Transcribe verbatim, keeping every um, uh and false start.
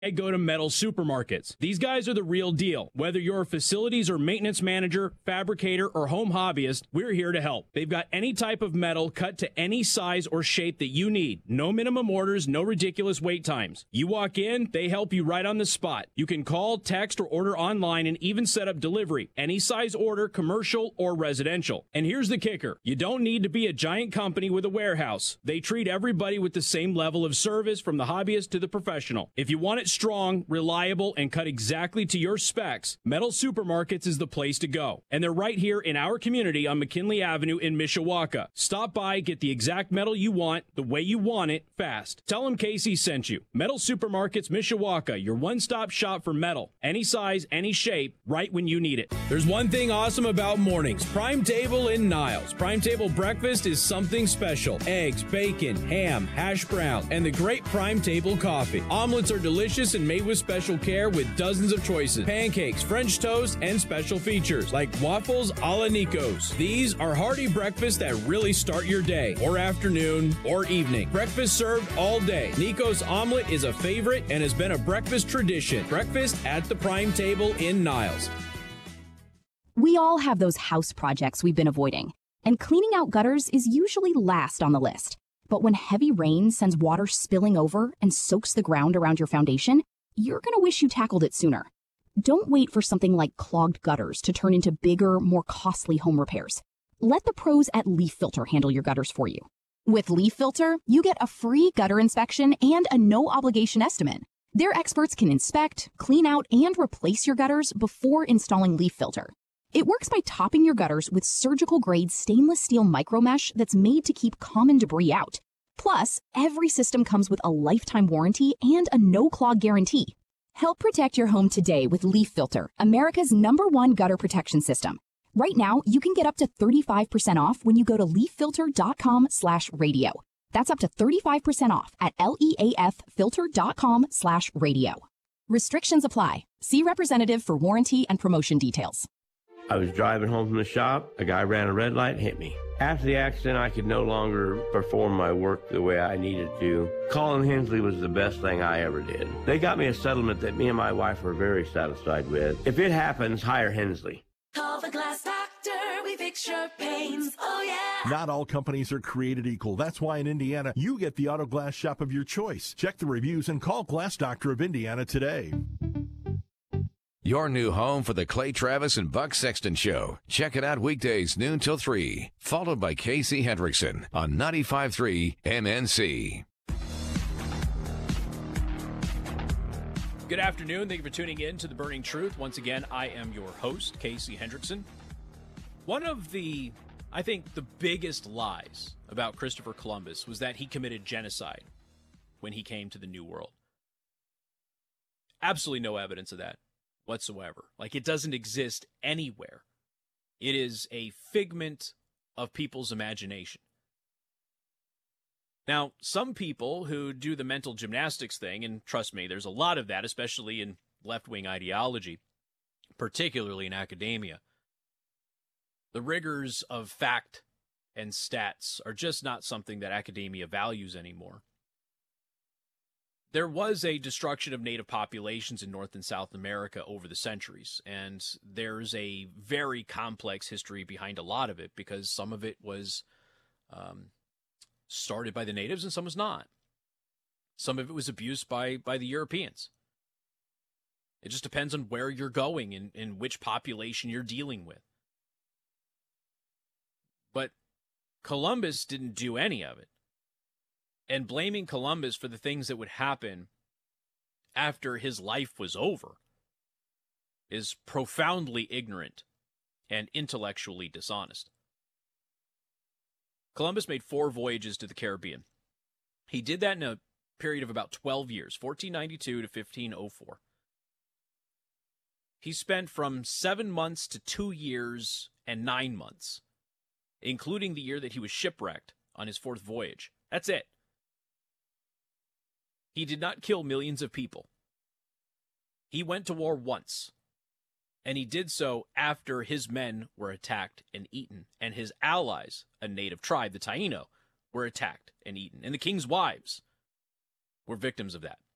I go to Metal Supermarkets. These guys are the real deal. Whether you're a facilities or maintenance manager, fabricator, or home hobbyist, we're here to help. They've got any type of metal cut to any size or shape that you need. No minimum orders, no ridiculous wait times. You walk in, they help you right on the spot. You can call, text, or order online and even set up delivery. Any size order, commercial or residential. And here's the kicker. You don't need to be a giant company with a warehouse. They treat everybody with the same level of service from the hobbyist to the professional. If you want it strong, reliable, and cut exactly to your specs, Metal Supermarkets is the place to go. And they're right here in our community on McKinley Avenue in Mishawaka. Stop by, get the exact metal you want, the way you want it, fast. Tell them Casey sent you. Metal Supermarkets Mishawaka, your one-stop shop for metal. Any size, any shape, right when you need it. There's one thing awesome about mornings. Prime Table in Niles. Prime Table breakfast is something special. Eggs, bacon, ham, hash brown, and the great Prime Table coffee. Omelets are delicious and made with special care with dozens of choices. Pancakes, French toast, and special features like waffles a la Nico's. These are hearty breakfasts that really start your day, or afternoon, or evening. Breakfast served all day. Nico's omelet is a favorite and has been a breakfast tradition. Breakfast at the Prime Table in Niles. We all have those house projects we've been avoiding, and cleaning out gutters is usually last on the list. But when heavy rain sends water spilling over and soaks the ground around your foundation, you're going to wish you tackled it sooner. Don't wait for something like clogged gutters to turn into bigger, more costly home repairs. Let the pros at Leaf Filter handle your gutters for you. With Leaf Filter, you get a free gutter inspection and a no-obligation estimate. Their experts can inspect, clean out, and replace your gutters before installing Leaf Filter. It works by topping your gutters with surgical-grade stainless steel micromesh that's made to keep common debris out. Plus, every system comes with a lifetime warranty and a no-clog guarantee. Help protect your home today with Leaf Filter, America's number one gutter protection system. Right now, you can get up to thirty-five percent off when you go to leaffilter.com slash radio. That's up to thirty-five percent off at leaffilter.com slash radio. Restrictions apply. See representative for warranty and promotion details. I was driving home from the shop. A guy ran a red light and hit me. After the accident, I could no longer perform my work the way I needed to. Calling Hensley was the best thing I ever did. They got me a settlement that me and my wife were very satisfied with. If it happens, hire Hensley. Call the Glass Doctor, we fix your pains, oh yeah. Not all companies are created equal. That's why in Indiana, you get the auto glass shop of your choice. Check the reviews and call Glass Doctor of Indiana today. Your new home for the Clay Travis and Buck Sexton Show. Check it out weekdays noon till three, followed by Casey Hendrickson on ninety-five point three M N C. Good afternoon. Thank you for tuning in to The Burning Truth. Once again, I am your host, Casey Hendrickson. One of the, I think, the biggest lies about Christopher Columbus was that he committed genocide when he came to the New World. Absolutely no evidence of that whatsoever. Like, it doesn't exist anywhere. It is a figment of people's imagination. Now, some people who do the mental gymnastics thing, and trust me, there's a lot of that, especially in left-wing ideology, particularly in academia. The rigors of fact and stats are just not something that academia values anymore. There was a destruction of native populations in North and South America over the centuries, and there's a very complex history behind a lot of it, because some of it was um, started by the natives and some was not. Some of it was abused by, by the Europeans. It just depends on where you're going and, and which population you're dealing with. But Columbus didn't do any of it. And blaming Columbus for the things that would happen after his life was over is profoundly ignorant and intellectually dishonest. Columbus made four voyages to the Caribbean. He did that in a period of about twelve years, fourteen ninety-two to fifteen oh four. He spent from seven months to two years and nine months, including the year that he was shipwrecked on his fourth voyage. That's it. He did not kill millions of people. He went to war once, and he did so after his men were attacked and eaten, and his allies, a native tribe, the Taino, were attacked and eaten, and the king's wives were victims of that.